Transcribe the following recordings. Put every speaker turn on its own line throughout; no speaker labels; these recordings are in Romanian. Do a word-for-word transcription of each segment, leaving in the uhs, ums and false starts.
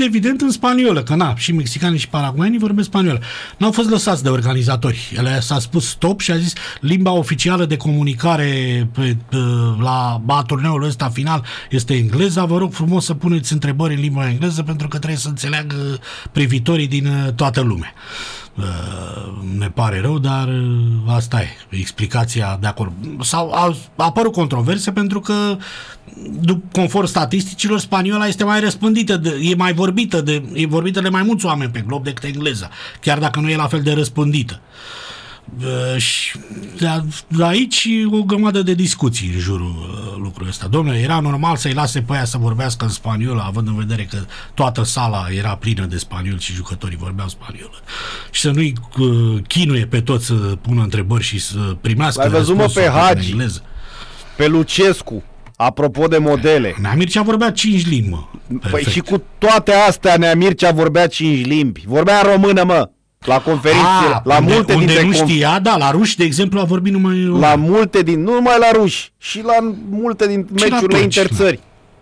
evident în spaniolă, că na, și mexicanii și paraguayanii vorbesc spaniolă. N-au fost lăsați de organizatori. Ele s-a spus stop și a zis limba oficială de comunicare pe, pe, la, la turneul ăsta final este engleza. Vă rog frumos să puneți întrebări în limba engleză pentru că trebuie să înțeleagă privitorii din toată lumea. Ne pare rău, dar asta e explicația de acord. S-au au apărut controverse pentru că conform statisticilor spaniola este mai răspândită, de, e mai vorbită de, e vorbită de mai mulți oameni pe glob decât engleza, chiar dacă nu e la fel de răspândită. Și de aici o grămadă de discuții în jurul lucrului ăsta. Dom'le, era normal să-i lase pe aia să vorbească în spaniolă, având în vedere că toată sala era plină de spaniol și jucătorii vorbeau spaniolă. Și să nu-i chinuie pe toți să pună întrebări și să primească răspunsuri în engleză.
Pe Lucescu, apropo de modele.
Nea Mircea vorbea cinci limbi, mă.
Păi și cu toate astea Nea Mircea vorbea cinci limbi. Vorbea în română, mă. La conferințe,
a,
la
unde,
multe
unde
dintre
nu știa, da, la ruși, de exemplu, a vorbit numai
la multe din, nu numai la ruși, și la multe din și meciurile interțări.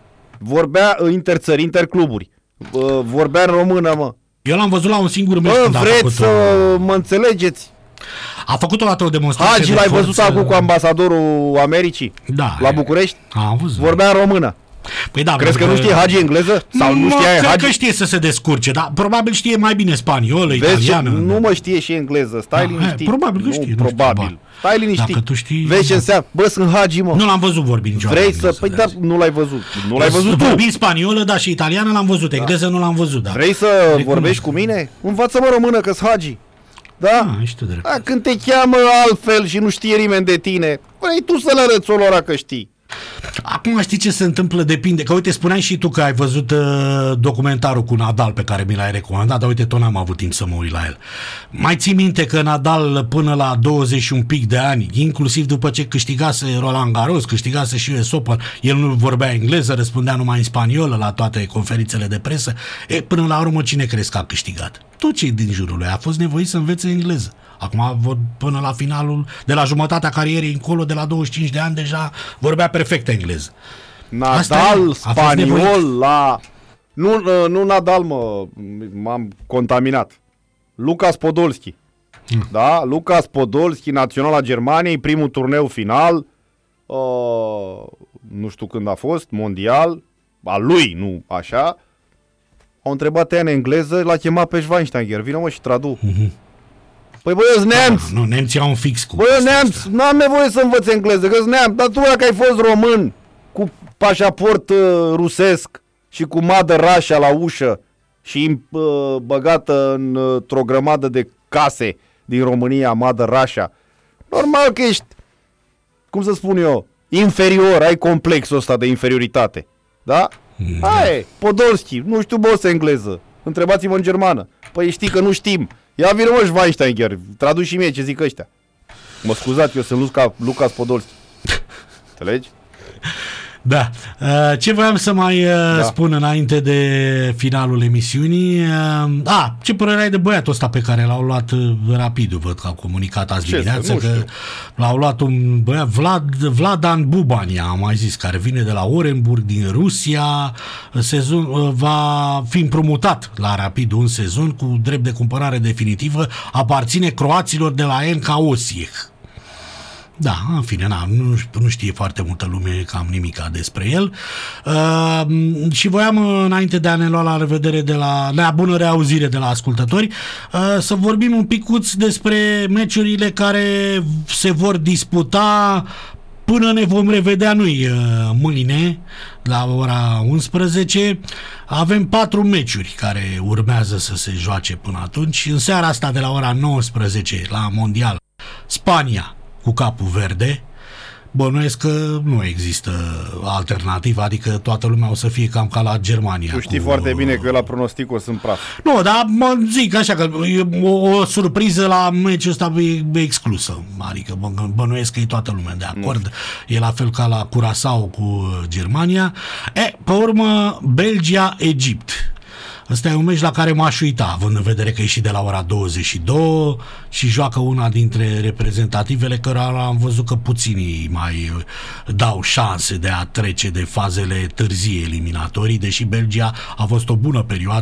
Vorbea interțări, intercluburi. Vorbea în română, mă.
Eu l-am văzut la un singur meci.
Bă, vreți să o... mă înțelegeți?
A făcut o dată o demonstrație.
Hagi,
de
l-ai
forță...
văzut acum cu ambasadorul Americii?
Da.
La București?
Am văzut.
Vorbea în română.
Păi da,
crezi că, că nu știe Hagi engleză? Sau nu știe
Hagi?
Hagi?
Că știe să se descurce, dar probabil știe mai bine spaniolă, italiană.
Nu mă știe și engleză, stai da, liniștit.
Probabil că știe.
Nu, probabil. Știu, stai liniștit.
Dacă tu știi...
Vezi ce înseamnă? Bă, sunt Hagi, mă.
Nu l-am văzut vorbind niciodată.
Vrei să... Păi da, nu l-ai văzut. Nu l-ai văzut tu.
Vorbind spaniolă, da, și italiană l-am văzut. Engleză nu l-am văzut, da.
Vrei să vorbești cu mine? Învață-mă română, că-s Hagi. Da?
Ah,
când te cheamă altfel și nu știe nimeni de tine, vrei tu să le arăți olora că știi.
Acum știi ce se întâmplă? Depinde. Că uite, spuneai și tu că ai văzut uh, documentarul cu Nadal pe care mi l-ai recomandat, dar uite, tot n-am avut timp să mă uit la el. Mai ții minte că Nadal până la douăzeci și un pic de ani, inclusiv după ce câștigase Roland Garros, câștigase și U S Open, el nu vorbea engleză, răspundea numai în spaniolă la toate conferințele de presă. E, până la urmă, cine crezi că a câștigat? Tot cei din jurul lui. A fost nevoit să învețe engleză. Acum, până la finalul, de la jumătatea carierei încolo, de la douăzeci și cinci de ani, deja vorbea perfect engleză.
Nadal, spaniol, la... Nu, nu Nadal, mă, m-am contaminat. Lucas Podolski. Hmm. Da? Lucas Podolski, naționala Germaniei, primul turneu final, uh, nu știu când a fost, mondial, al lui, nu așa. Au întrebat ea în engleză, l-a chemat pe Schweinsteiger, vină mă și tradu. Mm-hmm. Păi băi, eu-s neamț.
Nu, nemții au un fix cu...
Băi, eu neamț, n-am nevoie să învăț engleză, că-s neamț. Dar tu dacă ai fost român, cu pașaport uh, rusesc și cu Mother Russia la ușă și uh, băgată într-o grămadă de case din România, Mother Russia, normal că ești, cum să spun eu, inferior, ai complexul ăsta de inferioritate. Da? Mm. Hai, Podolski, nu știu boss engleză. Întrebați-mă în germană. Păi știi că nu știm. Ia vină mă, Schweinsteiger, traduci și mie ce zic ăștia. Mă scuzați, eu sunt Luca, Lucas Podolski. Înțelegi?
Da. Ce voiam să mai da. spun înainte de finalul emisiunii? A, ce părere ai de băiatul ăsta pe care l-au luat Rapidul? Văd că au comunicat azi dimineață că l-au luat un băiat, Vlad, Vladan Bubania, am mai zis, care vine de la Orenburg din Rusia, sezon, va fi împrumutat la Rapidul un sezon cu drept de cumpărare definitivă, aparține croaților de la N K Osijek. Da, în fine, na, nu, nu știe foarte multă lume cam nimica despre el. Uh, și voiam, înainte de a ne lua la revedere de la, la bună reauzire de la ascultători, uh, să vorbim un picuț despre meciurile care se vor disputa până ne vom revedea noi mâine la ora unsprezece. Avem patru meciuri care urmează să se joace până atunci. În seara asta de la ora nouăsprezece la Mondial, Spania cu capul verde. Bănuiesc că nu există alternativă, adică toată lumea o să fie cam ca la Germania.
Tu știi
cu...
foarte bine că la pronostic o sunt praf.
Nu, dar mă zic așa că o, o surpriză la meciul ăsta e exclusă. Adică bănuiesc că e toată lumea de acord. Nu. E la fel ca la Curaçao cu Germania. E, pe urmă, Belgia-Egipt. Ăsta e un meci la care m-aș uita, având în vedere că e și de la ora douăzeci și două și joacă una dintre reprezentativele cărora am văzut că puținii mai dau șanse de a trece de fazele târzii eliminatorii, deși Belgia a fost o bună perioadă